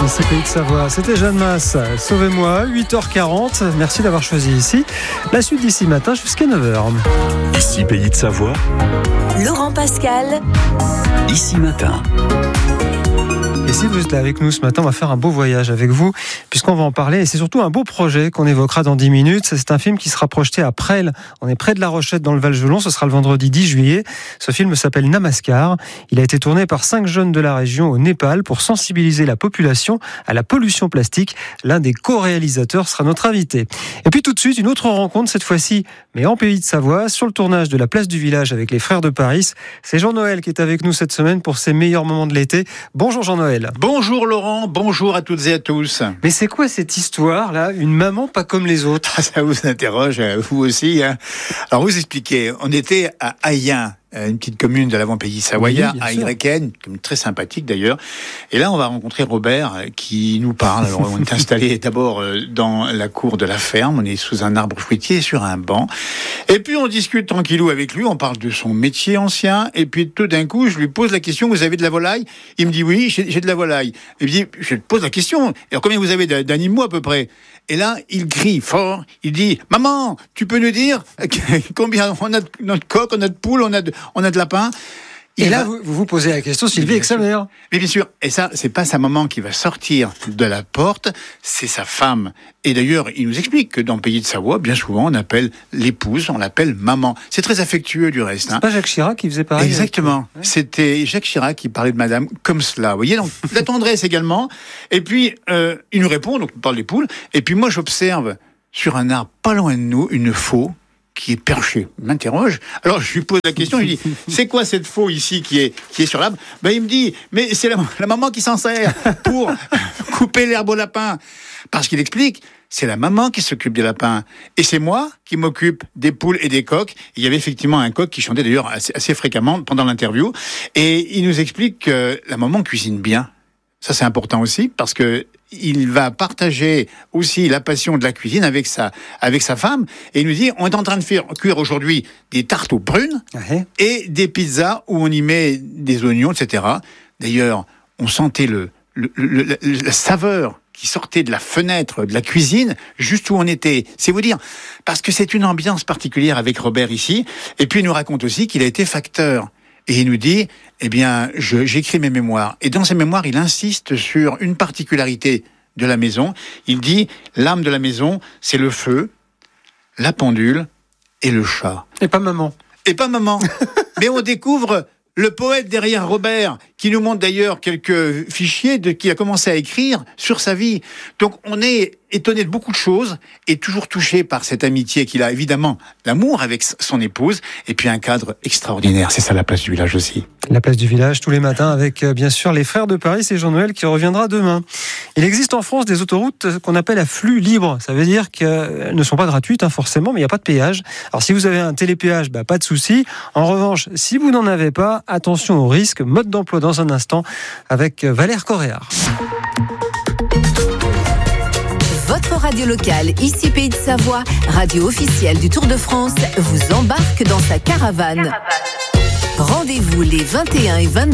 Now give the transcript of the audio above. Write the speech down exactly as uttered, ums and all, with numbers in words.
Ici Pays de Savoie, c'était Jeanne Masse, Sauvez-moi, huit heures quarante. Merci d'avoir choisi ici. La suite d'ici matin jusqu'à neuf heures. Ici Pays de Savoie, Laurent Pascal, Ici Matin. Et si vous êtes là avec nous ce matin, on va faire un beau voyage avec vous, puisqu'on va en parler. Et c'est surtout un beau projet qu'on évoquera dans dix minutes. C'est un film qui sera projeté à Presles. On est près de La Rochette, dans le Val-Gelon. Ce sera le vendredi dix juillet. Ce film s'appelle Namaskar. Il a été tourné par cinq jeunes de la région au Népal pour sensibiliser la population à la pollution plastique. L'un des co-réalisateurs sera notre invité. Et puis tout de suite, une autre rencontre, cette fois-ci, mais en Pays de Savoie, sur le tournage de La Place du Village avec les Frères de Paris. C'est Jean-Noël qui est avec nous cette semaine pour ses meilleurs moments de l'été. Bonjour Jean-Noël. Bonjour Laurent, bonjour à toutes et à tous. Mais c'est quoi cette histoire-là ? Une maman pas comme les autres ? Ah, ça vous interroge, vous aussi. Hein. Alors, vous expliquez, on était à Ayen, une petite commune de l'avant-pays savoyard, oui, à Yrekken, une commune très sympathique d'ailleurs. Et là, on va rencontrer Robert qui nous parle. Alors, on est installé d'abord dans la cour de la ferme, on est sous un arbre fruitier sur un banc. Et puis, on discute tranquillou avec lui, on parle de son métier ancien. Et puis, tout d'un coup, je lui pose la question, vous avez de la volaille ? Il me dit, oui, j'ai, j'ai de la volaille. Et il me dit, je te pose la question, alors combien vous avez d'animaux à peu près ? Et là, il crie fort, il dit « Maman, tu peux nous dire combien on a de notre coq, on a de poules, on a de, on a de lapins ?» Et là, va... vous vous posez la question, Sylvie, avec sa mère. Mais bien sûr, et ça, c'est pas sa maman qui va sortir de la porte, c'est sa femme. Et d'ailleurs, il nous explique que dans le Pays de Savoie, bien souvent, on appelle l'épouse, on l'appelle maman. C'est très affectueux du reste. C'est hein. pas Jacques Chirac qui faisait pareil. Exactement. Ouais. C'était Jacques Chirac qui parlait de madame comme cela. Vous voyez, donc la tendresse également. Et puis, euh, il nous répond, donc on parle des poules. Et puis moi, j'observe sur un arbre pas loin de nous une faux qui est perché. Il m'interroge. Alors, je lui pose la question, je lui dis, c'est quoi cette faux ici qui est, qui est sur l'arbre ? Ben, il me dit, mais c'est la, la maman qui s'en sert pour couper l'herbe au lapin. Parce qu'il explique, c'est la maman qui s'occupe des lapins. Et c'est moi qui m'occupe des poules et des coqs. Il y avait effectivement un coq qui chantait d'ailleurs assez, assez fréquemment pendant l'interview. Et il nous explique que la maman cuisine bien. Ça, c'est important aussi, parce que il va partager aussi la passion de la cuisine avec sa, avec sa femme. Et il nous dit, on est en train de faire cuire aujourd'hui des tartes aux prunes uh-huh. et des pizzas où on y met des oignons, et cetera. D'ailleurs, on sentait le, le, le, le, la saveur qui sortait de la fenêtre de la cuisine, juste où on était. C'est vous dire, parce que c'est une ambiance particulière avec Robert ici. Et puis, il nous raconte aussi qu'il a été facteur. Et il nous dit, eh bien, je, j'écris mes mémoires. Et dans ces mémoires, il insiste sur une particularité de la maison. Il dit, l'âme de la maison, c'est le feu, la pendule et le chat. Et pas maman. Et pas maman. Mais on découvre le poète derrière Robert, qui nous montre d'ailleurs quelques fichiers de, qu'il a commencé à écrire sur sa vie. Donc on est étonné de beaucoup de choses et toujours touché par cette amitié qu'il a, évidemment, l'amour avec son épouse et puis un cadre extraordinaire. C'est ça la place du village aussi. La place du village tous les matins avec bien sûr les Frères de Paris et Jean-Noël qui reviendra demain. Il existe en France des autoroutes qu'on appelle à flux libre. Ça veut dire qu'elles ne sont pas gratuites hein, forcément, mais il n'y a pas de péage. Alors si vous avez un télépéage, bah, pas de souci. En revanche, si vous n'en avez pas, attention au risque. Mode d'emploi dans un instant avec Valère Coréard. Votre radio locale, ici Pays de Savoie, radio officielle du Tour de France, vous embarque dans sa caravane. Caravane. Rendez-vous les vingt et un et vingt-deux